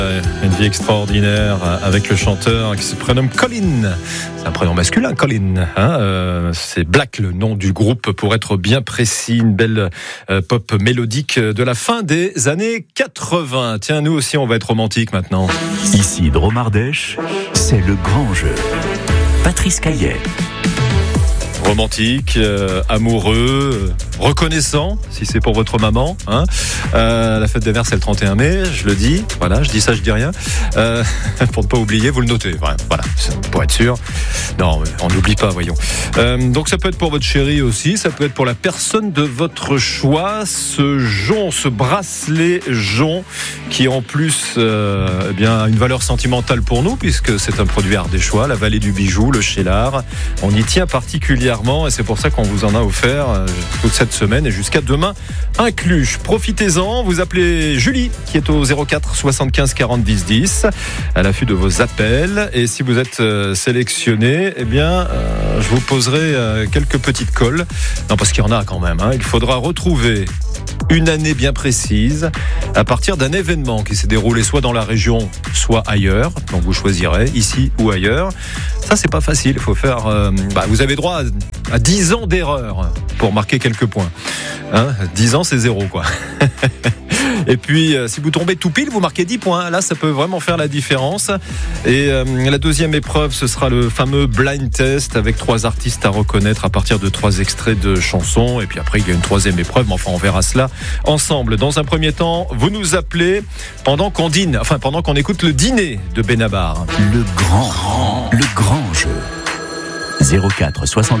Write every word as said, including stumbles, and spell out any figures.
Une vie extraordinaire avec le chanteur qui se prénomme Colin. C'est un prénom masculin, Colin. Hein euh, c'est Black, le nom du groupe, pour être bien précis. Une belle euh, pop mélodique de la fin des années quatre-vingts. Tiens, nous aussi, on va être romantique maintenant. Ici, Dromardèche, c'est le grand jeu. Patrice Caillet. Romantique, euh, amoureux, euh, reconnaissant, si c'est pour votre maman. Hein. Euh, la fête des mères, c'est le trente et un mai, je le dis. Voilà, je dis ça, je dis rien. Euh, pour ne pas oublier, vous le notez. Voilà, voilà, pour être sûr. Non, on n'oublie pas, voyons. Euh, donc ça peut être pour votre chérie aussi, ça peut être pour la personne de votre choix. Ce jonc, ce bracelet jonc, qui en plus euh, eh bien, a une valeur sentimentale pour nous, puisque c'est un produit ardéchois, la vallée du bijou, le Cheylard. On y tient particulièrement. Et c'est pour ça qu'on vous en a offert toute cette semaine et jusqu'à demain inclus. Profitez-en, vous appelez Julie qui est au zéro quatre soixante-quinze quarante dix dix à l'affût de vos appels. Et si vous êtes sélectionné, eh bien, euh, je vous poserai euh, quelques petites colles. Non, parce qu'il y en a quand même. Hein. Il faudra retrouver une année bien précise à partir d'un événement qui s'est déroulé soit dans la région, soit ailleurs. Donc vous choisirez ici ou ailleurs. Ça, c'est pas facile. Il faut faire. Euh, bah, vous avez droit à, à dix ans d'erreur pour marquer quelques points. Hein, dix ans, c'est zéro, quoi. Et puis, euh, si vous tombez tout pile, vous marquez dix points. Là, ça peut vraiment faire la différence. Et euh, la deuxième épreuve, ce sera le fameux blind test avec trois artistes à reconnaître à partir de trois extraits de chansons. Et puis après, il y a une troisième épreuve. Mais enfin, on verra cela ensemble. Dans un premier temps, vous nous appelez pendant qu'on dîne, enfin, pendant qu'on écoute le dîner de Benabar. Le grand, le grand jeu. zéro quatre soixante